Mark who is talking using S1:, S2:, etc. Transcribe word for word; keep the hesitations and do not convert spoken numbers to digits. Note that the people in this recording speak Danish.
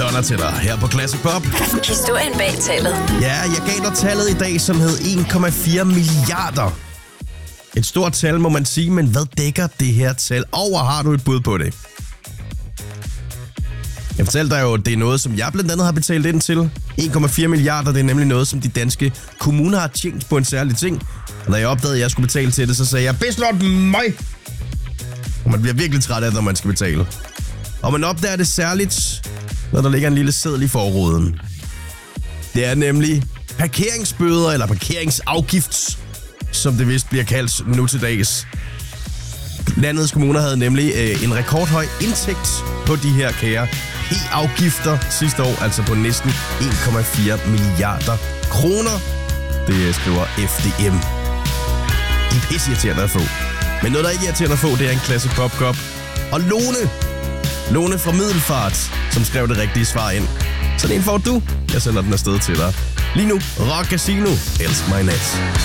S1: Madonna til dig her på Classic Pop.
S2: Historien bag tallet.
S1: Ja, jeg gav dig tallet i dag, som hed en komma fire milliarder. Et stort tal, må man sige, men hvad dækker det her tal over? Har du et bud på det? Jeg fortalte dig jo, at det er noget, som jeg blandt andet har betalt ind til. en komma fire milliarder, det er nemlig noget, som de danske kommuner har tjent på en særlig ting. Og når jeg opdagede, at jeg skulle betale til det, så sagde jeg, bedst not mig! Og man bliver virkelig træt af det, når man skal betale. Og man opdager det særligt, når der ligger en lille seddel i forruden. Det er nemlig parkeringsbøder eller parkeringsafgift, som det vist bliver kaldt nu til dags. Landets kommuner havde nemlig øh, en rekordhøj indtægt på de her kære p-afgifter sidste år, altså på næsten en komma fire milliarder kroner. Det skriver F D M. De er pisseirriterende at få. Men noget, der ikke er irriterende at få, det er en Classic Pop Cup. Og Lone, Lone fra Middelfart, som skrev det rigtige svar ind. Så den får du. Jeg sender den afsted til dig. Lige nu, Rock Casino, Elsk mig nat.